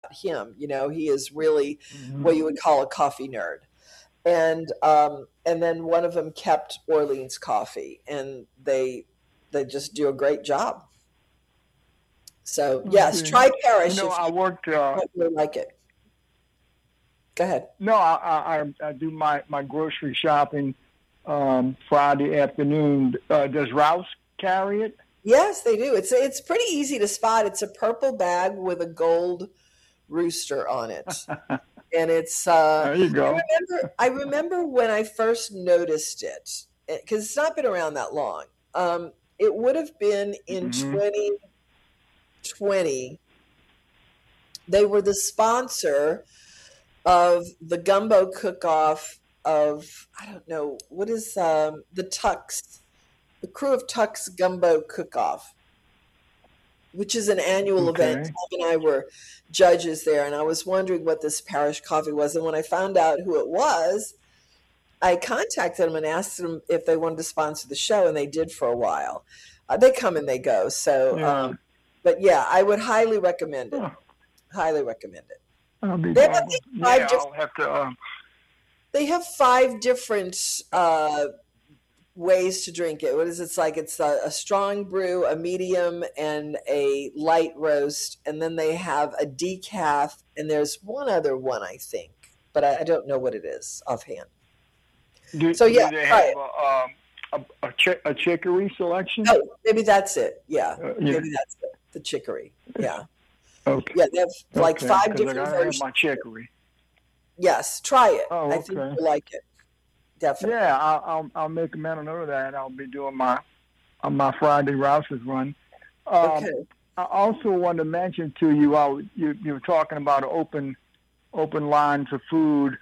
about him. He is really what you would call a coffee nerd. And then one of them kept Orleans Coffee, and they just do a great job. So yes, try Parrish if I worked. you like it. Go ahead. No, I do my grocery shopping Friday afternoon. Does Rouse carry it? Yes, they do. It's pretty easy to spot. It's a purple bag with a gold rooster on it. And it's there you go. I remember when I first noticed it, because it's not been around that long. It would have been in 2020. They were the sponsor of the gumbo cook-off of, I don't know, what is the Crew of Tuck's gumbo cook-off, which is an annual event. Tom and I were judges there, and I was wondering what this Parrish coffee was. And when I found out who it was, I contacted them and asked them if they wanted to sponsor the show, and they did for a while. They come and they go. So, but yeah, I would highly recommend it. Highly recommend it. They have 5 different ways to drink it. What is it? It's like it's a strong brew, a medium, and a light roast, and then they have a decaf, and there's one other one, I think, but I don't know what it is offhand. Do they have a chicory selection? Oh, maybe that's it. Yeah, maybe that's it. The chicory. Yeah. Okay. Yeah, they have like 5 different versions. I have my chicory. Yes, try it. Oh, okay. I think you'll like it. Definitely. Yeah, I'll make a mental note of that. I'll be doing my Friday Rouse's run. Okay. I also wanted to mention to you, you were talking about open lines of food.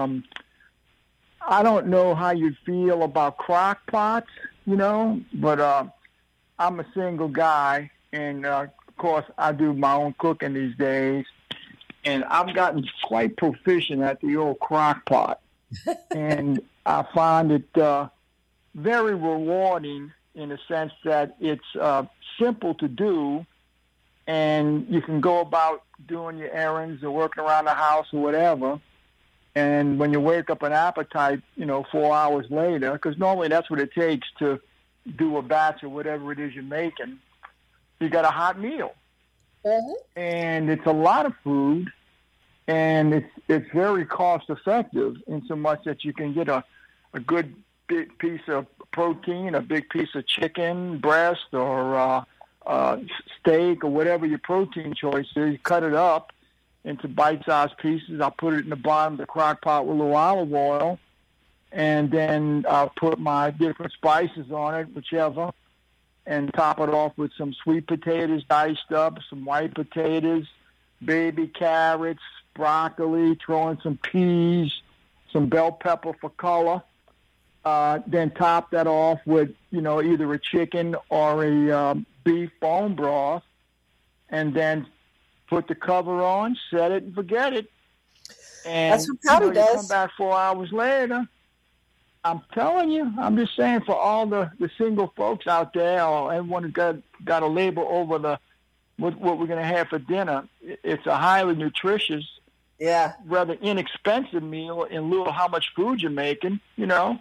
I don't know how you feel about crock pots, but I'm a single guy, and of course I do my own cooking these days, and I've gotten quite proficient at the old crock pot. And I find it very rewarding in the sense that it's simple to do, and you can go about doing your errands or working around the house or whatever. And when you wake up an appetite, 4 hours later, because normally that's what it takes to do a batch of whatever it is you're making, you got a hot meal. Mm-hmm. And it's a lot of food. And it's very cost effective in so much that you can get a good big piece of protein, a big piece of chicken breast or steak or whatever your protein choice is. You cut it up into bite-sized pieces. I'll put it in the bottom of the crock pot with a little olive oil, and then I'll put my different spices on it, whichever, and top it off with some sweet potatoes diced up, some white potatoes, baby carrots, broccoli, throw in some peas, some bell pepper for color. Then top that off with, either a chicken or a beef bone broth, and then put the cover on, set it, and forget it. And that's what Patty does. You come back 4 hours later. I'm telling you, I'm just saying for all the single folks out there, or everyone who's got a labor over what we're going to have for dinner, it's a highly nutritious, rather inexpensive meal in lieu of how much food you're making, Yeah.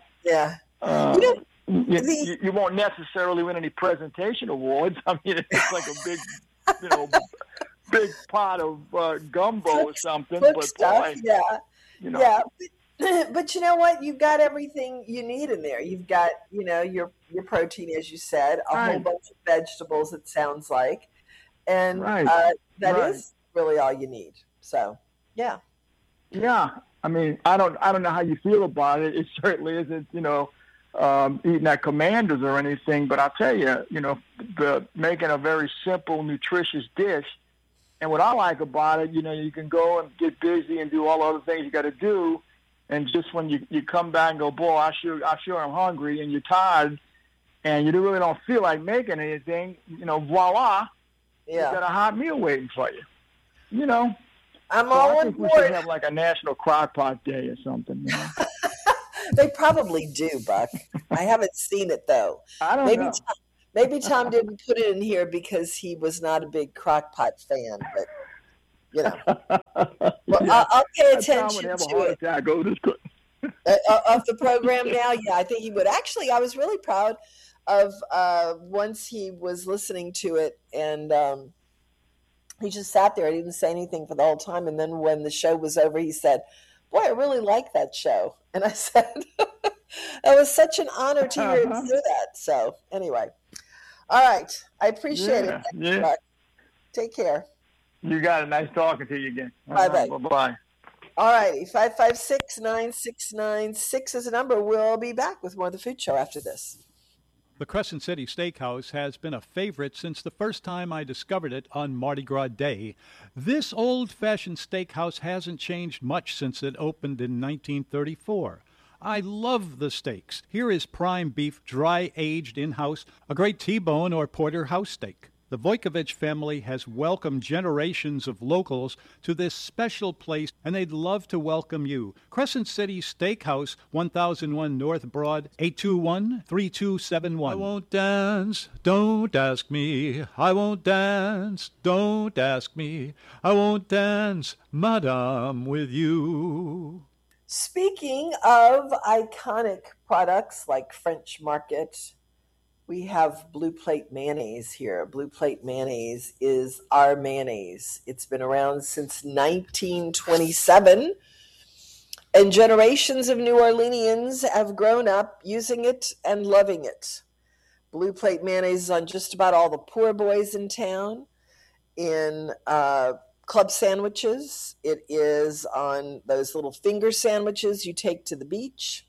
You won't necessarily win any presentation awards. I mean, it's like a big, big pot of gumbo or something. But stuff, boy, yeah. But you know what? You've got everything you need in there. You've got, your protein, as you said, a whole bunch of vegetables, it sounds like. And that is really all you need. So, yeah. Yeah. I mean, I don't know how you feel about it. It certainly isn't, eating at Commander's or anything. But I'll tell you, making a very simple, nutritious dish. And what I like about it, you can go and get busy and do all the other things you got to do. And just when you come back and go, boy, I sure I'm hungry, and you're tired, and you really don't feel like making anything, voila, you got a hot meal waiting for you. I'm all on board. We should have like a National Crockpot Day or something. They probably do, Buck. I haven't seen it though. I don't know. Maybe Tom didn't put it in here because he was not a big crockpot fan, but you know. Well, I'll pay attention have a to heart it. attack. Of the program now. Yeah, I think he would. Actually, I was really proud of once he was listening to it, and he just sat there. He didn't say anything for the whole time. And then when the show was over, he said, "Boy, I really like that show." And I said, "It was such an honor to hear him do that." So anyway, all right. I appreciate it. Yeah. Take care. You got it. Nice talking to you again. Bye-bye. Bye-bye. All righty. 556-9696 is a number. We'll be back with more of the Food Show after this. The Crescent City Steakhouse has been a favorite since the first time I discovered it on Mardi Gras Day. This old-fashioned steakhouse hasn't changed much since it opened in 1934. I love the steaks. Here is prime beef, dry-aged in-house, a great T-bone or porterhouse steak. The Vojkovic family has welcomed generations of locals to this special place, and they'd love to welcome you. Crescent City Steakhouse, 1001 North Broad, 821-3271. I won't dance, don't ask me. I won't dance, don't ask me. I won't dance, madame, with you. Speaking of iconic products like French Market, we have Blue Plate Mayonnaise here. Blue Plate Mayonnaise is our mayonnaise. It's been around since 1927, and generations of New Orleanians have grown up using it and loving it. Blue Plate Mayonnaise is on just about all the poor boys in town, in club sandwiches. It is on those little finger sandwiches you take to the beach.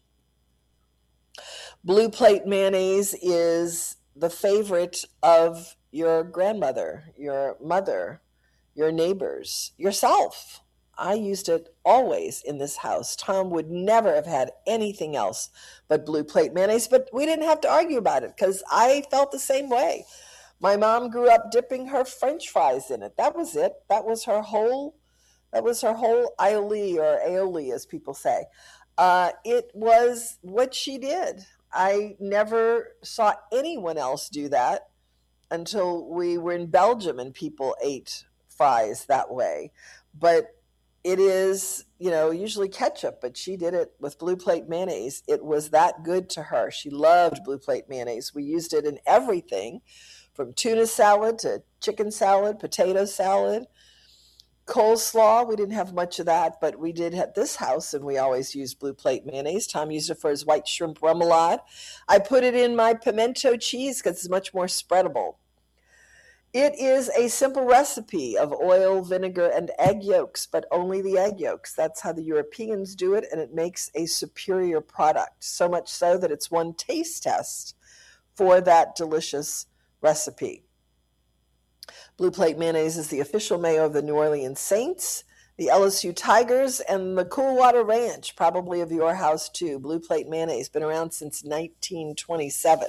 Blue Plate Mayonnaise is the favorite of your grandmother, your mother, your neighbors, yourself. I used it always in this house. Tom would never have had anything else but Blue Plate Mayonnaise, but we didn't have to argue about it because I felt the same way. My mom grew up dipping her French fries in it. That was it. That was her whole aioli, or aioli as people say. It was what she did. I never saw anyone else do that until we were in Belgium and people ate fries that way. But it is, usually ketchup, but she did it with Blue Plate Mayonnaise. It was that good to her. She loved Blue Plate Mayonnaise. We used it in everything from tuna salad to chicken salad, potato salad, coleslaw. We didn't have much of that, but we did at this house, and we always used Blue Plate Mayonnaise. Tom used it for his white shrimp remoulade. I put it in my pimento cheese because it's much more spreadable. It is a simple recipe of oil, vinegar, and egg yolks, but only the egg yolks. That's how the Europeans do it, and it makes a superior product, so much so that it's won taste test for that delicious recipe. Blue Plate Mayonnaise is the official mayo of the New Orleans Saints, the LSU Tigers, and the Coolwater Ranch, probably of your house too. Blue Plate Mayonnaise, been around since 1927.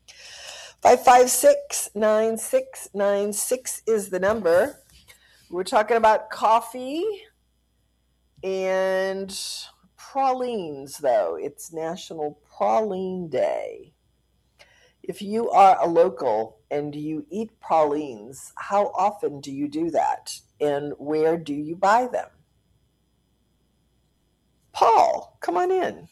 556-9696 is the number. We're talking about coffee and pralines, though. It's National Praline Day. If you are a local and you eat pralines, how often do you do that? And where do you buy them? Paul, come on in.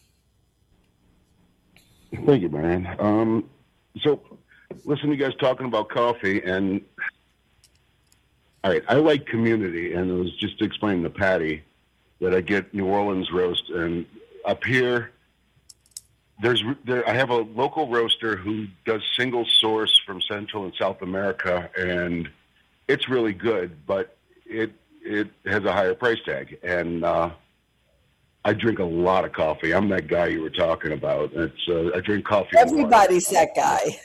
Thank you, Marianne. So, listen to you guys talking about coffee, and all right, I like community, and it was just to explain to Patty that I get New Orleans roast, and up here, I have a local roaster who does single source from Central and South America, and it's really good, but it has a higher price tag. And I drink a lot of coffee. I'm that guy you were talking about. I drink coffee. Everybody's that guy.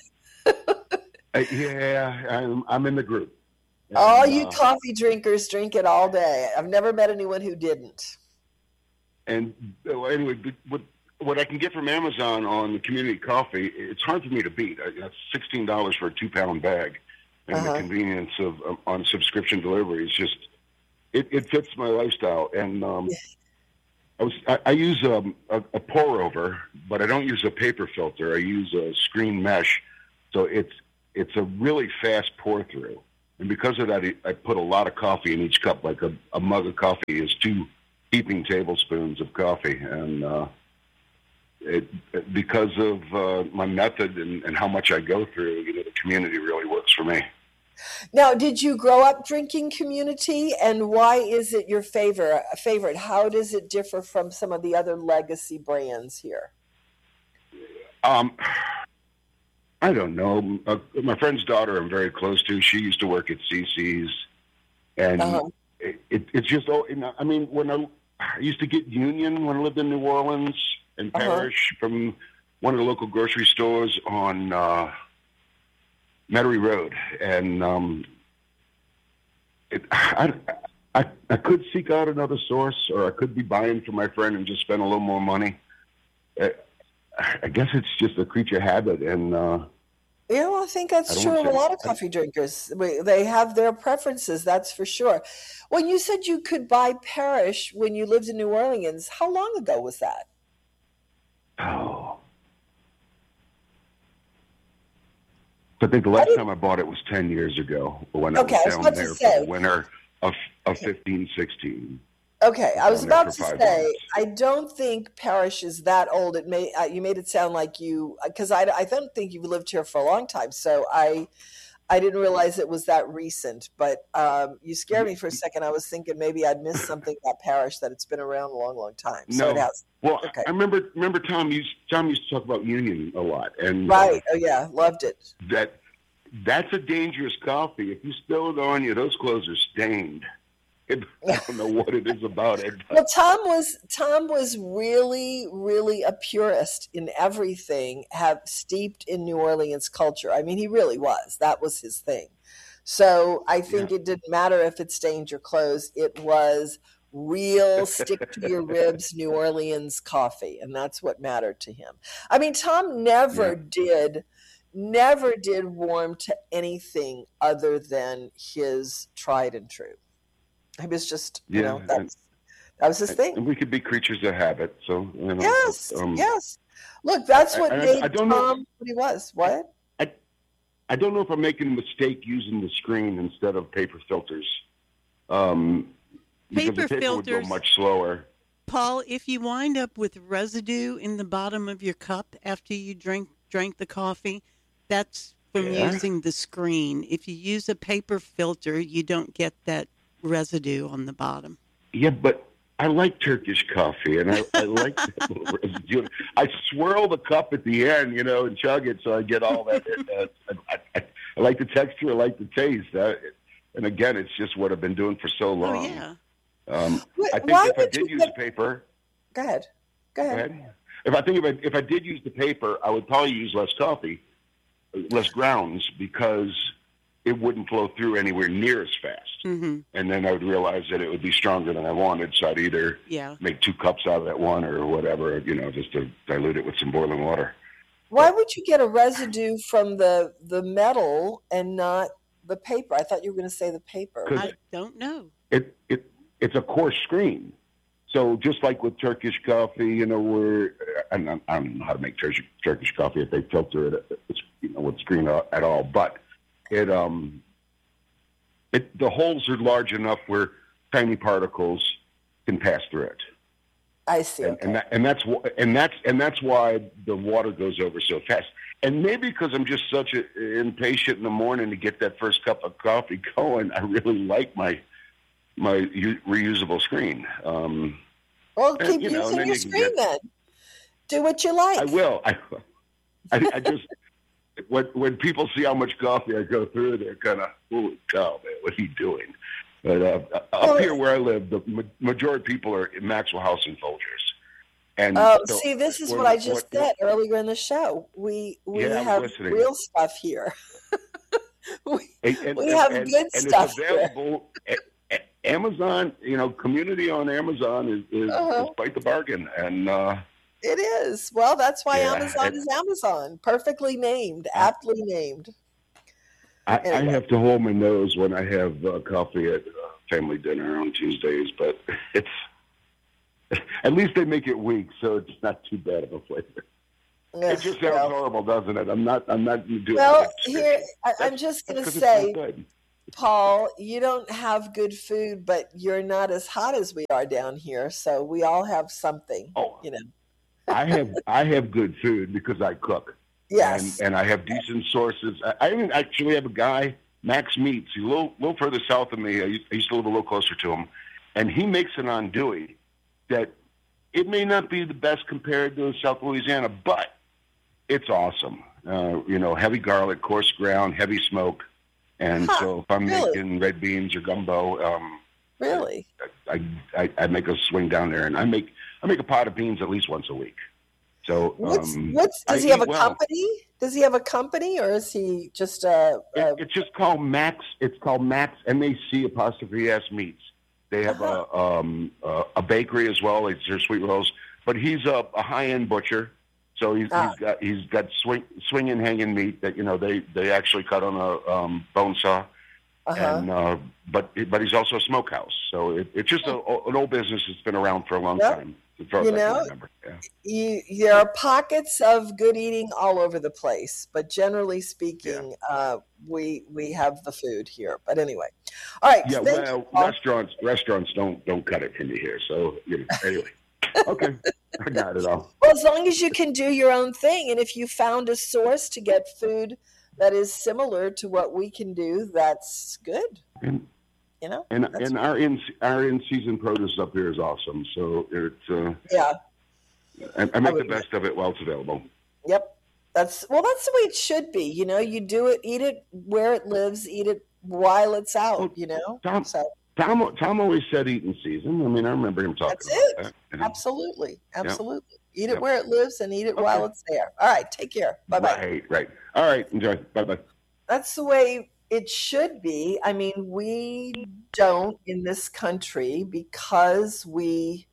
Yeah, I'm in the group. And, all you coffee drinkers drink it all day. I've never met anyone who didn't. And anyway, what I can get from Amazon on the community coffee, it's hard for me to beat. That's $16 for a 2-pound bag, and the convenience of on subscription delivery is just it fits my lifestyle. And I use a pour over, but I don't use a paper filter. I use a screen mesh, so it's a really fast pour through. and because of that, I put a lot of coffee in each cup. Like a mug of coffee is 2 heaping tablespoons of coffee, and because of my method and how much I go through, the community really works for me. Now, did you grow up drinking Community, and why is it your favorite? How does it differ from some of the other legacy brands here? I don't know. My friend's daughter I'm very close to. She used to work at CC's, and it's just. I mean, when I used to get Union when I lived in New Orleans and Parrish from one of the local grocery stores on Metairie Road, and I could seek out another source, or I could be buying for my friend and just spend a little more money. I guess it's just a creature habit, and yeah, well, I think that's true of a lot of coffee drinkers. They have their preferences, that's for sure. When you said you could buy Parrish when you lived in New Orleans, how long ago was that? Oh, I think the last time I bought it was 10 years ago when I was down there for the winter of 15, 16. Okay, I was about to say, I don't think Parrish is that old. It may you made it sound like you, because I don't think you've lived here for a long time, so I didn't realize it was that recent. But you scared me for a second. I was thinking maybe I'd missed something about Parrish, that it's been around a long, long time. So it has. Well, okay. I remember Tom used to talk about Union a lot, and right. Oh yeah, loved it. That's a dangerous coffee. If you spill it on you, those clothes are stained. I don't know what it is about it. Well, Tom was really, really a purist in everything, have steeped in New Orleans culture. I mean, he really was. That was his thing. So I think it didn't matter if it stained your clothes. It was real stick to your ribs New Orleans coffee, and that's what mattered to him. I mean, Tom never did warm to anything other than his tried and true. He was just, that was his thing. And we could be creatures of habit. So, yes. Look, that's what made Tom what he was. What? I don't know if I'm making a mistake using the screen instead of paper filters. Paper filters would go much slower. Paul, if you wind up with residue in the bottom of your cup after you drank the coffee, that's from using the screen. If you use a paper filter, you don't get that residue on the bottom. Yeah, but I like Turkish coffee, and I like that little residue. I swirl the cup at the end, and chug it, so I get all that. I like the texture, I like the taste, and again, it's just what I've been doing for so long. Oh yeah. I think if I did use paper, go ahead. If I did use the paper, I would probably use less coffee, less grounds, because it wouldn't flow through anywhere near as fast. Mm-hmm. And then I would realize that it would be stronger than I wanted, so I'd either make 2 cups out of that one or whatever, just to dilute it with some boiling water. Why would you get a residue from the metal and not the paper? I thought you were going to say the paper. I don't know. It's a coarse screen. So just like with Turkish coffee, I don't know how to make Turkish coffee if they filter it, with screen at all, but the holes are large enough where tiny particles can pass through it. I see. And that's why the water goes over so fast. And maybe because I'm just such impatient in the morning to get that first cup of coffee going, I really like my reusable screen. Well, keep using your screen then. Do what you like. I will. I just. When people see how much coffee I go through, they're kind of, holy cow, man, what are you doing? But up here where I live, the majority of people are in Maxwell House and Folgers. And this is what I just said earlier in the show. We have real stuff here. we have good stuff. It's available. Amazon, community on Amazon is quite the bargain. And it is. Well, that's why Amazon is Amazon. Perfectly named, aptly named. I have to hold my nose when I have coffee at family dinner on Tuesdays, but it's at least they make it weak, so it's not too bad of a flavor. It just sounds horrible, doesn't it? I'm not doing. Well, here I'm just going to say, Paul, you don't have good food, but you're not as hot as we are down here. So we all have something, Oh, you know. I have good food because I cook. Yes. And I have decent sources. I even actually have a guy, Max Meats. He's a little further south of me. I used to live a little closer to him. And he makes an andouille that it may not be the best compared to South Louisiana, but it's awesome. Heavy garlic, coarse ground, heavy smoke. And so if I'm making red beans or gumbo, really, I make a swing down there, and I make a pot of beans at least once a week. So does he have a company? Does he have a company, or is he just It's just called Max. It's called Max MAC''S Meats. They have a bakery as well. It's their sweet rolls, but he's a high end butcher. So he's got swinging hanging meat that they actually cut on a bone saw. And but he's also a smokehouse. So it's just an old business that's been around for a long time. As far as I can remember. Yeah. There are pockets of good eating all over the place, but generally speaking, we have the food here. But anyway, all right. Yeah, restaurants don't cut it from you here. So anyway, okay, I got it all. Well, as long as you can do your own thing, and if you found a source to get food that is similar to what we can do, that's good. And our in season produce up here is awesome. So it's I make the best of it while it's available. Yep, that's the way it should be. You do it, eat it where it lives, eat it while it's out. Tom always said eat in season. I mean, I remember him talking about that. Absolutely. Eat it where it lives and eat it while it's there. All right, take care. Bye bye. Right. All right, enjoy. Bye bye. That's the way it should be. I mean, we don't in this country because we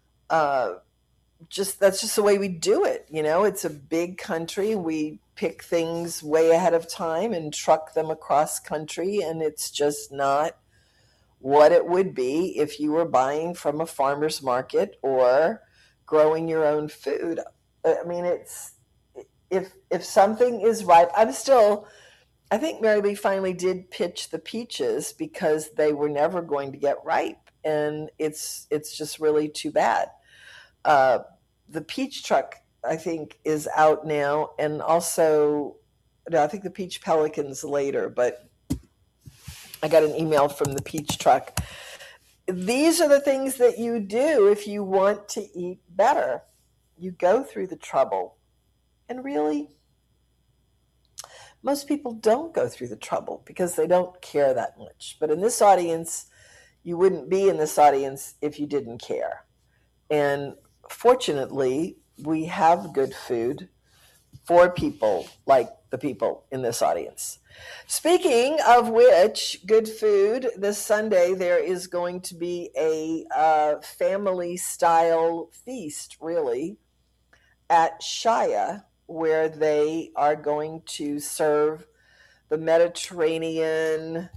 that's just the way we do it. It's a big country. We pick things way ahead of time and truck them across country, and it's just not what it would be if you were buying from a farmer's market or growing your own food. I mean, it's if something is ripe, I think Mary Lee finally did pitch the peaches because they were never going to get ripe, and it's just really too bad. The peach truck, I think, is out now, and also, I think the peach pelican's later, but I got an email from the peach truck. These are the things that you do if you want to eat better. You go through the trouble, and really, most people don't go through the trouble because they don't care that much. But in this audience, you wouldn't be in this audience if you didn't care. And fortunately, we have good food for people like the people in this audience. Speaking of which, good food, this Sunday there is going to be a family-style feast, really, at Shaya, where they are going to serve the Mediterranean,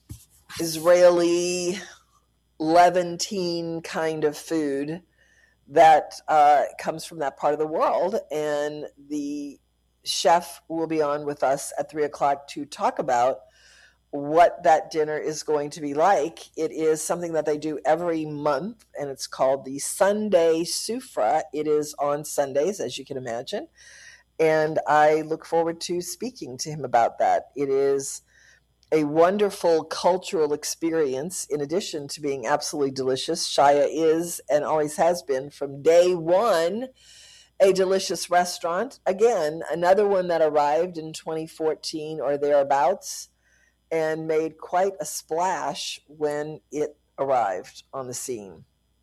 Israeli, Levantine kind of food that comes from that part of the world. And the chef will be on with us at 3:00 to talk about what that dinner is going to be like. It is something that they do every month, and it's called the Sunday Sufra. It is on Sundays, as you can imagine. And I look forward to speaking to him about that. It is a wonderful cultural experience in addition to being absolutely delicious. Shaya is and always has been from day one a delicious restaurant. Again, another one that arrived in 2014 or thereabouts and made quite a splash when it arrived on the scene.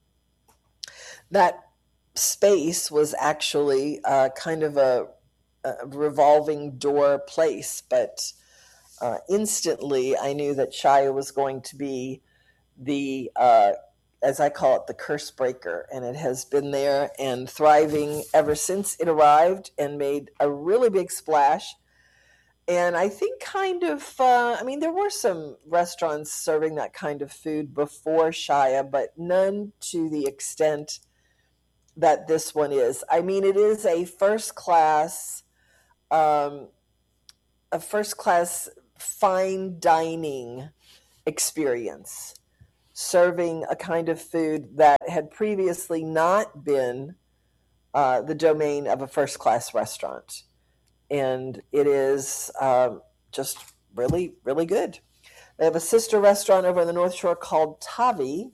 That space was actually kind of a revolving door place, but instantly I knew that Shaya was going to be the, as I call it, the curse breaker, and it has been there and thriving ever since it arrived and made a really big splash. And I think there were some restaurants serving that kind of food before Shaya, but none to the extent that this one is. I mean, it is a first class fine dining experience, serving a kind of food that had previously not been the domain of a first-class restaurant. And it is just really, really good. They have a sister restaurant over on the North Shore called Tavi.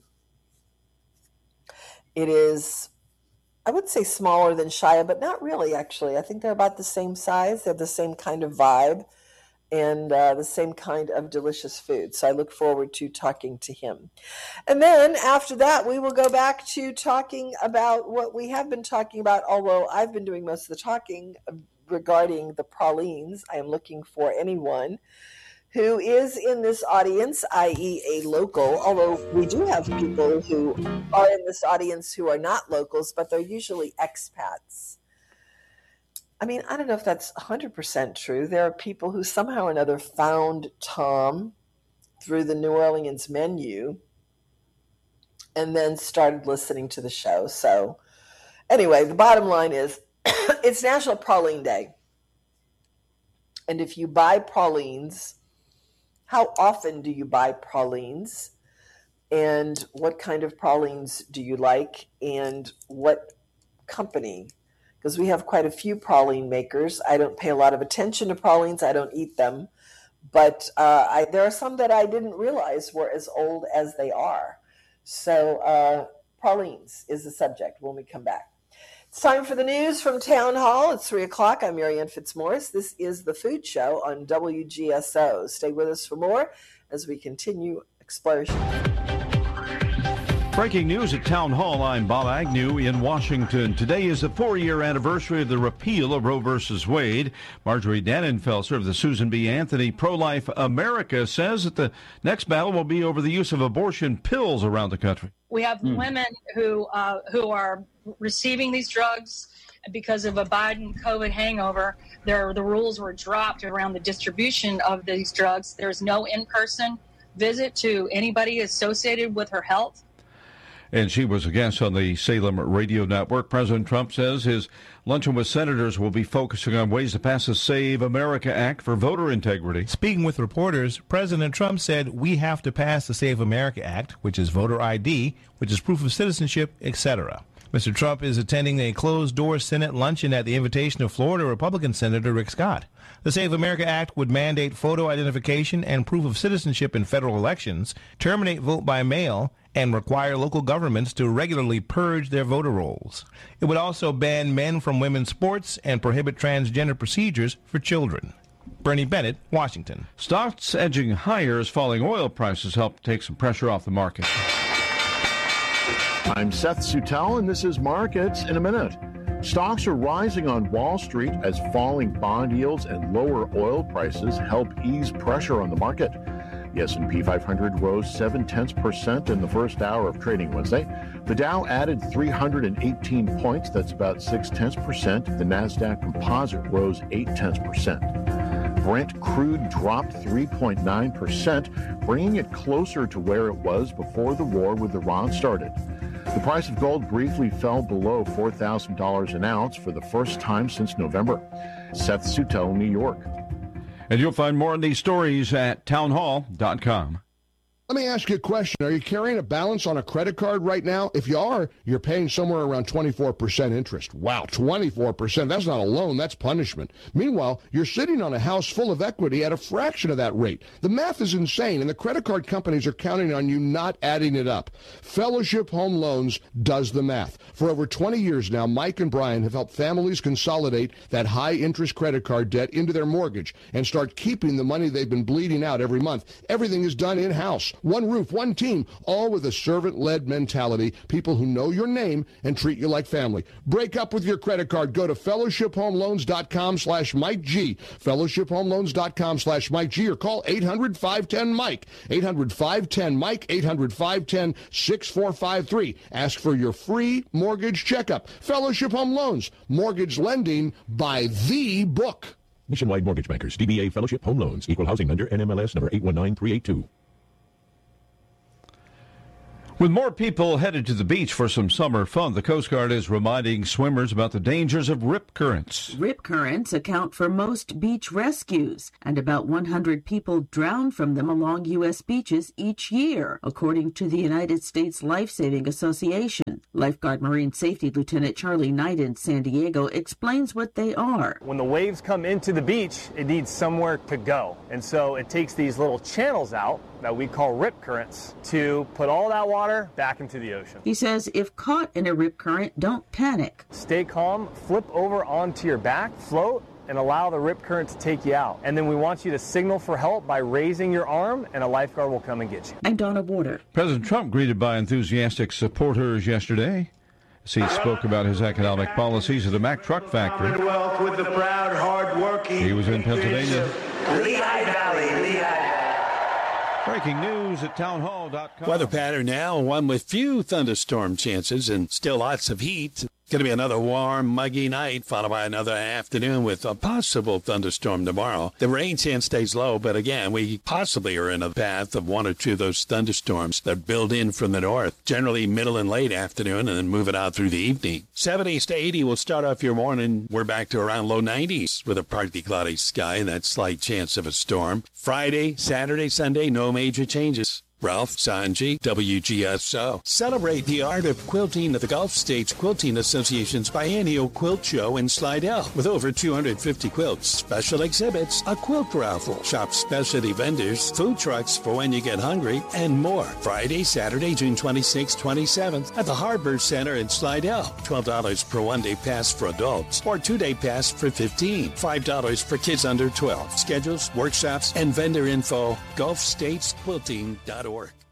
It is, I would say, smaller than Shia, but not really, actually. I think they're about the same size. They have the same kind of vibe and the same kind of delicious food. So I look forward to talking to him. And then after that, we will go back to talking about what we have been talking about, although I've been doing most of the talking regarding the pralines. I am looking for anyone who is in this audience, i.e. a local, although we do have people who are in this audience who are not locals, but they're usually expats. I mean, I don't know if that's 100% true. There are people who somehow or another found Tom through the New Orleans Menu and then started listening to the show. So anyway, the bottom line is it's National Praline Day. And if you buy pralines, how often do you buy pralines? And what kind of pralines do you like? And what company? Because we have quite a few praline makers. I don't pay a lot of attention to pralines. I don't eat them. But there are some that I didn't realize were as old as they are. So pralines is the subject when we come back. It's time for the news from Town Hall. It's 3 o'clock. I'm Marianne Fitzmaurice. This is The Food Show on WGSO. Stay with us for more as we continue Explosion. Breaking news at Town Hall, I'm Bob Agnew in Washington. Today is the 4-year anniversary of the repeal of Roe v. Wade. Marjorie Dannenfelser of the Susan B. Anthony Pro-Life America says that the next battle will be over the use of abortion pills around the country. We have women who are receiving these drugs because of a Biden COVID hangover. The rules were dropped around the distribution of these drugs. There's no in-person visit to anybody associated with her health. And she was a guest on the Salem Radio Network. President Trump says his luncheon with senators will be focusing on ways to pass the Save America Act for voter integrity. Speaking with reporters, President Trump said we have to pass the Save America Act, which is voter ID, which is proof of citizenship, etc. Mr. Trump is attending a closed-door Senate luncheon at the invitation of Florida Republican Senator Rick Scott. The Save America Act would mandate photo identification and proof of citizenship in federal elections, terminate vote by mail, and require local governments to regularly purge their voter rolls. It would also ban men from women's sports and prohibit transgender procedures for children. Bernie Bennett, Washington. Stocks edging higher as falling oil prices help take some pressure off the market. I'm Seth Sutell, and this is Markets in a Minute. Stocks are rising on Wall Street as falling bond yields and lower oil prices help ease pressure on the market. The S&P 500 rose 0.7% in the first hour of trading Wednesday. The Dow added 318 points, that's about 0.6%. The Nasdaq Composite rose 0.8%. Brent crude dropped 3.9%, bringing it closer to where it was before the war with Iran started. The price of gold briefly fell below $4,000 an ounce for the first time since November. Seth Sutell, New York. And you'll find more on these stories at townhall.com. Let me ask you a question. Are you carrying a balance on a credit card right now? If you are, you're paying somewhere around 24% interest. Wow, 24%. That's not a loan, that's punishment. Meanwhile, you're sitting on a house full of equity at a fraction of that rate. The math is insane, and the credit card companies are counting on you not adding it up. Fellowship Home Loans does the math. For over 20 years now, Mike and Brian have helped families consolidate that high-interest credit card debt into their mortgage and start keeping the money they've been bleeding out every month. Everything is done in-house. One roof, one team, all with a servant-led mentality, people who know your name and treat you like family. Break up with your credit card. Go to fellowshiphomeloans.com/Mike G, fellowshiphomeloans.com/Mike G, or call 800-510-MIKE, 800-510-MIKE, 800-510-6453. Ask for your free mortgage checkup. Fellowship Home Loans, mortgage lending by the book. Nationwide Mortgage Bankers, DBA Fellowship Home Loans, Equal Housing Lender, NMLS number 819382. With more people headed to the beach for some summer fun, the Coast Guard is reminding swimmers about the dangers of rip currents. Rip currents account for most beach rescues, and about 100 people drown from them along U.S. beaches each year, according to the United States Life-Saving Association. Lifeguard Marine Safety Lieutenant Charlie Knight in San Diego explains what they are. When the waves come into the beach, it needs somewhere to go. And so it takes these little channels out that we call rip currents to put all that water back into the ocean. He says if caught in a rip current, don't panic. Stay calm, flip over onto your back, float, and allow the rip current to take you out. And then we want you to signal for help by raising your arm, and a lifeguard will come and get you. I'm Donna Warder. President Trump greeted by enthusiastic supporters yesterday as he spoke about his economic policies at a Mack truck factory. With the proud, hard-working. He was in Pennsylvania. Lehigh Valley. Breaking news at townhall.com. Weather pattern now, one with few thunderstorm chances and still lots of heat. Going to be another warm, muggy night, followed by another afternoon with a possible thunderstorm tomorrow. The rain chance stays low, but again, we possibly are in a path of one or two of those thunderstorms that build in from the north, generally middle and late afternoon, and then move it out through the evening. 70s to 80 will start off your morning. We're back to around low 90s with a partly cloudy sky and that slight chance of a storm. Friday, Saturday, Sunday, no major changes. Ralph Sanji, WGSO. Celebrate the art of quilting at the Gulf States Quilting Association's biennial quilt show in Slidell. With over 250 quilts, special exhibits, a quilt raffle, shop specialty vendors, food trucks for when you get hungry, and more. Friday, Saturday, June 26th, 27th at the Harbor Center in Slidell. $12 per one-day pass for adults or two-day pass for $15. $5 for kids under 12. Schedules, workshops, and vendor info, GulfStatesQuilting.org.